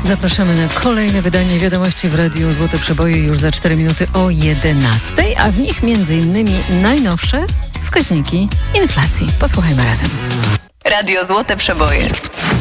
Zapraszamy na kolejne wydanie Wiadomości w Radiu Złote Przeboje już za 4 minuty o 11, a w nich m.in. najnowsze wskaźniki inflacji. Posłuchajmy razem. Radio Złote Przeboje.